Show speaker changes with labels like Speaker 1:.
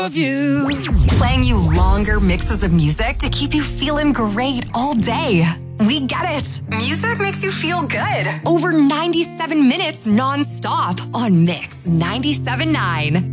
Speaker 1: of you.
Speaker 2: Playing you longer mixes of music to keep you feeling great all day. We get it. Music makes you feel good. Over 97 minutes non-stop on Mix 97.9.